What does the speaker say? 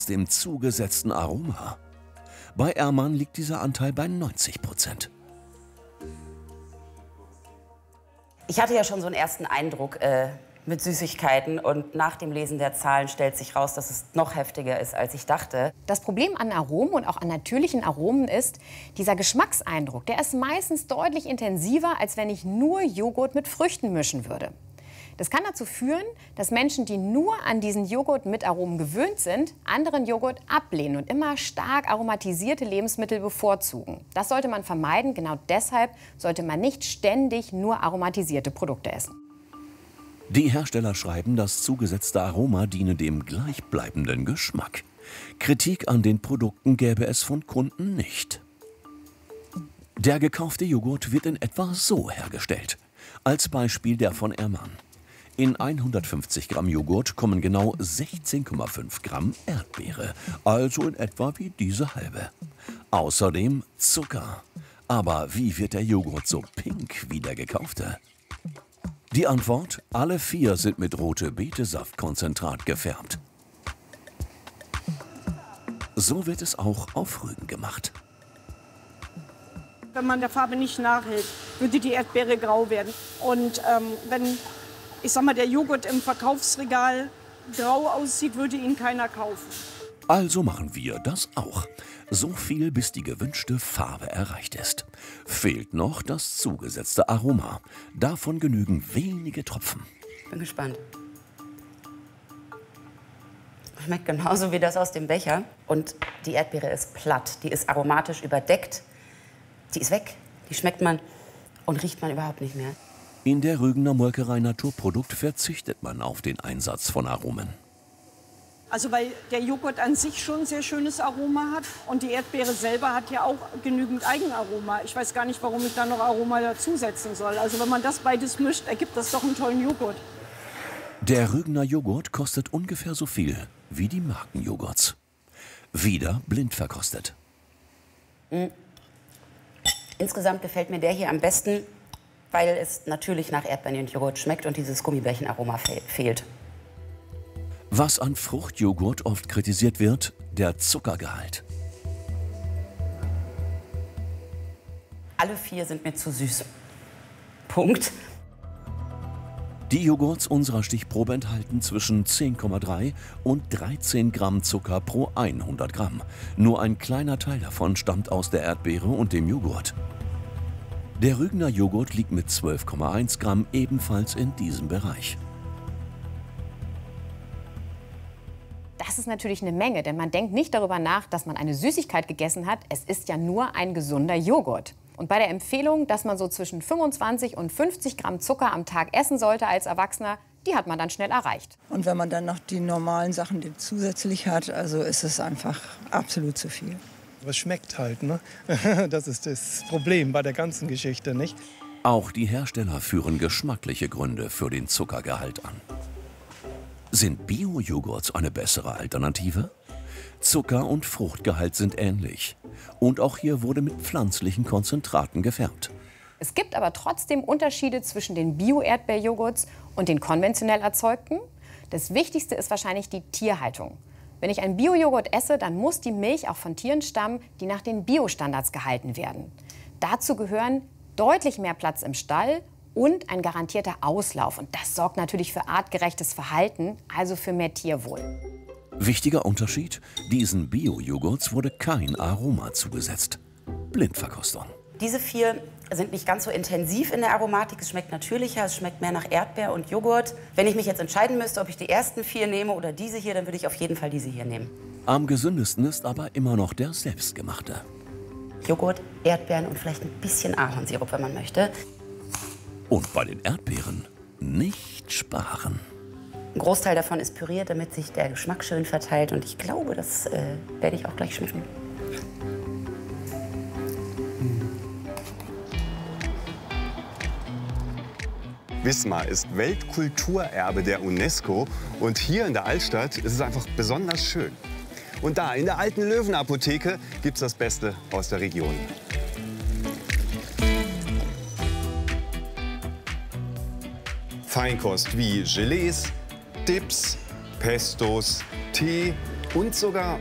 dem zugesetzten Aroma. Bei Ermann liegt dieser Anteil bei 90%. Ich hatte ja schon so einen ersten Eindruck mit Süßigkeiten und nach dem Lesen der Zahlen stellt sich raus, dass es noch heftiger ist, als ich dachte. Das Problem an Aromen und auch an natürlichen Aromen ist, dieser Geschmackseindruck, der ist meistens deutlich intensiver, als wenn ich nur Joghurt mit Früchten mischen würde. Das kann dazu führen, dass Menschen, die nur an diesen Joghurt mit Aromen gewöhnt sind, anderen Joghurt ablehnen und immer stark aromatisierte Lebensmittel bevorzugen. Das sollte man vermeiden. Genau deshalb sollte man nicht ständig nur aromatisierte Produkte essen. Die Hersteller schreiben, das zugesetzte Aroma diene dem gleichbleibenden Geschmack. Kritik an den Produkten gäbe es von Kunden nicht. Der gekaufte Joghurt wird in etwa so hergestellt. Als Beispiel der von Ermann. In 150 Gramm Joghurt kommen genau 16,5 Gramm Erdbeere, also in etwa wie diese halbe. Außerdem Zucker. Aber wie wird der Joghurt so pink wie der gekaufte? Die Antwort: Alle 4 sind mit Rote-Beete-Saftkonzentrat gefärbt. So wird es auch auf Rügen gemacht. Wenn man der Farbe nicht nachhält, würde die Erdbeere grau werden. Und wenn, ich sag mal, der Joghurt im Verkaufsregal grau aussieht, würde ihn keiner kaufen. Also machen wir das auch. So viel, bis die gewünschte Farbe erreicht ist. Fehlt noch das zugesetzte Aroma. Davon genügen wenige Tropfen. Bin gespannt. Schmeckt genauso wie das aus dem Becher. Und die Erdbeere ist platt, die ist aromatisch überdeckt. Die ist weg, die schmeckt man und riecht man überhaupt nicht mehr. In der Rügener Molkerei Naturprodukt verzichtet man auf den Einsatz von Aromen. Also weil der Joghurt an sich schon ein sehr schönes Aroma hat und die Erdbeere selber hat ja auch genügend Eigenaroma. Ich weiß gar nicht, warum ich da noch Aroma dazusetzen soll. Also wenn man das beides mischt, ergibt das doch einen tollen Joghurt. Der Rügener Joghurt kostet ungefähr so viel wie die Markenjoghurts. Wieder blind verkostet. Insgesamt gefällt mir der hier am besten, weil es natürlich nach Erdbeeren und Joghurt schmeckt und dieses Gummibärchenaroma fehlt. Was an Fruchtjoghurt oft kritisiert wird, der Zuckergehalt. Alle 4 sind mir zu süß. Punkt. Die Joghurts unserer Stichprobe enthalten zwischen 10,3 und 13 Gramm Zucker pro 100 Gramm. Nur ein kleiner Teil davon stammt aus der Erdbeere und dem Joghurt. Der Rügener Joghurt liegt mit 12,1 Gramm ebenfalls in diesem Bereich. Das ist natürlich eine Menge, denn man denkt nicht darüber nach, dass man eine Süßigkeit gegessen hat. Es ist ja nur ein gesunder Joghurt. Und bei der Empfehlung, dass man so zwischen 25 und 50 Gramm Zucker am Tag essen sollte als Erwachsener, die hat man dann schnell erreicht. Und wenn man dann noch die normalen Sachen zusätzlich hat, also ist es einfach absolut zu viel. Es schmeckt halt, ne? Das ist das Problem bei der ganzen Geschichte, nicht? Auch die Hersteller führen geschmackliche Gründe für den Zuckergehalt an. Sind Bio-Joghurts eine bessere Alternative? Zucker- und Fruchtgehalt sind ähnlich. Und auch hier wurde mit pflanzlichen Konzentraten gefärbt. Es gibt aber trotzdem Unterschiede zwischen den Bio-Erdbeerjoghurts und den konventionell erzeugten. Das Wichtigste ist wahrscheinlich die Tierhaltung. Wenn ich einen Bio-Joghurt esse, dann muss die Milch auch von Tieren stammen, die nach den Biostandards gehalten werden. Dazu gehören deutlich mehr Platz im Stall und ein garantierter Auslauf. Und das sorgt natürlich für artgerechtes Verhalten, also für mehr Tierwohl. Wichtiger Unterschied: Diesen Bio-Joghurts wurde kein Aroma zugesetzt. Blindverkostung. Diese 4 sind nicht ganz so intensiv in der Aromatik. Es schmeckt natürlicher, es schmeckt mehr nach Erdbeer und Joghurt. Wenn ich mich jetzt entscheiden müsste, ob ich die ersten 4 nehme oder diese hier, dann würde ich auf jeden Fall diese hier nehmen. Am gesündesten ist aber immer noch der selbstgemachte. Joghurt, Erdbeeren und vielleicht ein bisschen Ahornsirup, wenn man möchte. Und bei den Erdbeeren nicht sparen. Ein Großteil davon ist püriert, damit sich der Geschmack schön verteilt. Und ich glaube, das werde ich auch gleich schmecken. Wismar ist Weltkulturerbe der UNESCO. Und hier in der Altstadt ist es einfach besonders schön. Und da, in der alten Löwenapotheke, gibt es das Beste aus der Region. Feinkost wie Gelees, Dips, Pestos, Tee und sogar